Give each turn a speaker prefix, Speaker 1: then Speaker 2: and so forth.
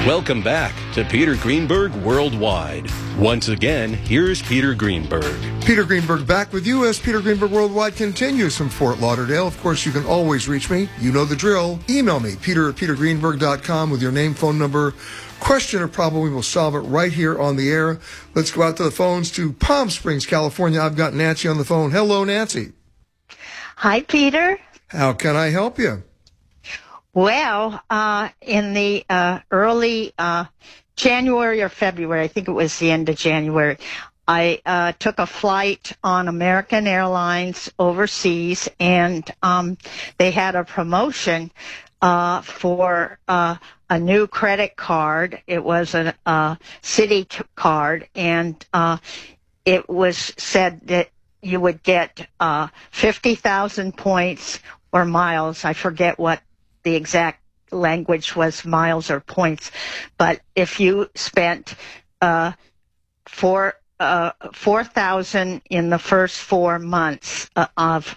Speaker 1: Welcome back to Peter Greenberg Worldwide. Once again, here's Peter Greenberg.
Speaker 2: Peter Greenberg back with you as Peter Greenberg Worldwide continues from Fort Lauderdale. Of course, you can always reach me. You know the drill. Email me, peter@petergreenberg.com with your name, phone number, question or problem. We will solve it right here on the air. Let's go out to the phones to Palm Springs, California. I've got Nancy on the phone. Hello, Nancy.
Speaker 3: Hi, Peter.
Speaker 2: How can I help you?
Speaker 3: Well, in the early January or February, I think it was the end of January, I took a flight on American Airlines overseas, and they had a promotion for a new credit card. It was a city card, and it was said that you would get 50,000 points or miles. I forget what the exact language was, miles or points. But if you spent 4,000 in the first 4 months of